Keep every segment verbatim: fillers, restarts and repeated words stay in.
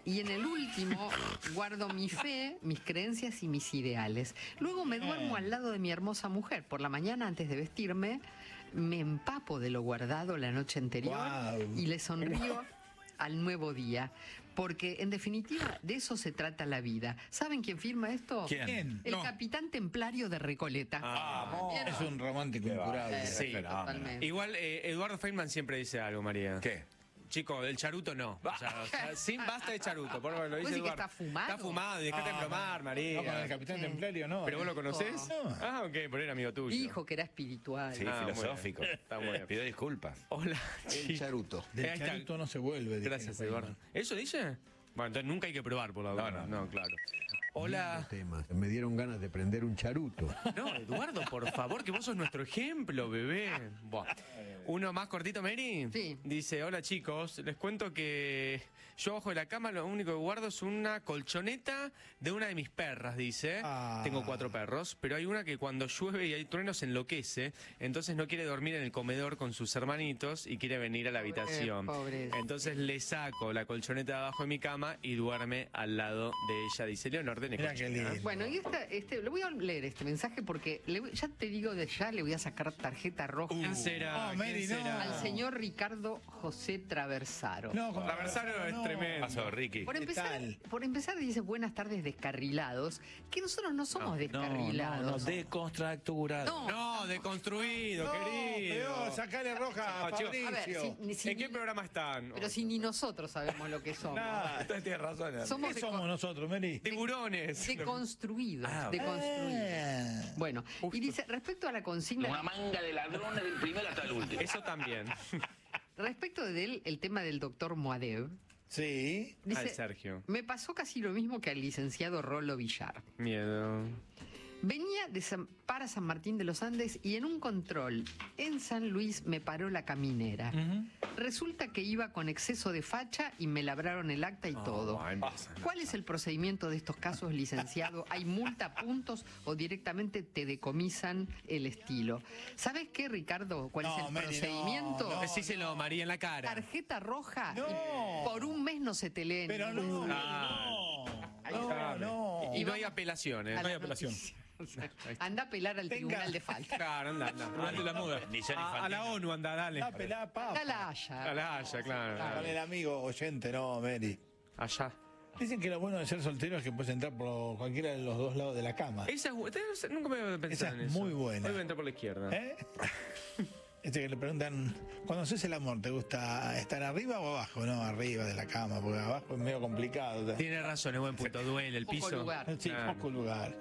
Y en el último guardo mi fe, mis creencias y mis ideales. Luego me duermo al lado de mi hermosa mujer. Por la mañana, antes de vestirme, me empapo de lo guardado la noche anterior Wow. y le sonrío al nuevo día. Porque, en definitiva, de eso se trata la vida. ¿Saben quién firma esto? ¿Quién? El No. capitán templario de Recoleta. Ah, ¿Vieron? es un romántico incurable. Sí, totalmente. Igual eh, Eduardo Feynman siempre dice algo, María. ¿Qué? Chico, del charuto no. O sea, o sea, sin basta de charuto. Por lo ¿Vos dice decís que Eduardo. está fumado? Está fumado, dejate Ah, de bromar, María. No, con el capitán Sí. templario no. ¿Pero vos lo conocés? No. Ah, ok, pero era amigo tuyo. Dijo que era espiritual. Sí, Ah, muy filosófico. bien. Está muy bien. Pido disculpas. Hola, El chico. charuto. Del Ahí está. charuto no se vuelve. dice Gracias, Feynman. Eduardo. ¿Eso dice? Bueno, entonces nunca hay que probar por la duda. No, No, no. claro. Hola. Temas. Me dieron ganas de prender un charuto. No, Eduardo, por favor, que vos sos nuestro ejemplo, bebé. Buah. Uno más cortito, Mary. Sí. Dice, hola chicos, les cuento que yo abajo de la cama lo único que guardo es una colchoneta de una de mis perras, dice. Ah. Tengo cuatro perros, pero hay una que cuando llueve y hay truenos se enloquece, entonces no quiere dormir en el comedor con sus hermanitos y quiere venir a la habitación. pobre. Entonces le saco la colchoneta de abajo de mi cama y duerme al lado de ella, dice Leonor de Mirá qué Necochea. lindo. Bueno, y esta, este, le voy a leer este mensaje porque le voy- ya te digo de ya le voy a sacar tarjeta roja ¿Quién será? Oh, Mary, ¿Quién no. será? al señor Ricardo José Traversaro. No, con Traversaro es tremendo. Pasó, Ricky. Por ¿Qué empezar, tal? por empezar dice buenas tardes descarrilados, que nosotros no somos No, no, descarrilados. decontracturado. No. No, deconstruido, No, querido. peor, sacale roja a No, chicos, A ver, Fabricio. si- ni- si ¿En qué ni- programa están? pero si ni nosotros sabemos lo que somos. Nah, Entonces tienes razón. Somos ¿Qué deco- somos nosotros, Mary? Tiburones. deconstruidos. Ah, deconstruidos. Ah. Bueno, y dice, respecto a la consigna, Una manga de ladrones del primero hasta el último. Eso también. respecto del el tema del doctor Moadev, Sí. dice, Ay, Sergio. me pasó casi lo mismo que al licenciado Rolo Villar. Miedo. Venía de San- para San Martín de los Andes y en un control en San Luis me paró la caminera. Resulta que iba con exceso de facha y me labraron el acta y todo. Ay, empieza. ¿Cuál es el procedimiento de estos casos, licenciado? ¿Hay multa, puntos o directamente te decomisan el estilo? ¿Sabes qué, Ricardo? ¿Cuál No, es el Mary, procedimiento? no, no. Decíselo, María, en la cara. Tarjeta roja No. y por un mes no se te lee Pero ningún- no, Ah. no, no, no. Y no vamos hay apelaciones. a No hay la apelación. noticia. Anda a apelar al Tenga- tribunal de falta. Claro, anda, anda. Anda la muda. Ni yo ni A, a la Fantino. ONU anda, dale. La pelada papa. A la Haya. A la Haya, claro. Con el amigo oyente, no, Mary. Allá. Dicen que lo bueno de ser soltero es que puedes entrar por cualquiera de los dos lados de la cama. Esa es bu- te- nunca me había pensado Esa en es eso. muy buena. Hoy voy a entrar por la izquierda. ¿Eh? Este que le preguntan, cuando haces el amor, ¿te gusta estar arriba o abajo? No, arriba de la cama, porque abajo es medio complicado. Tiene razón, es buen punto. Duele el Poco piso. lugar. Sí, Claro. poco lugar.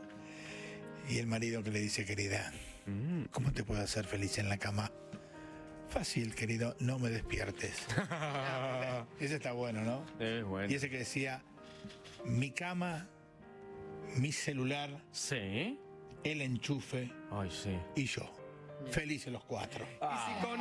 Y el marido que le dice, querida, Mm. ¿cómo te puedo hacer feliz en la cama? Fácil, querido, no me despiertes. Ese está bueno, ¿no? Es bueno. Y ese que decía, mi cama, mi celular, Sí. el enchufe Ay, sí. y yo. Felices los cuatro. Y si con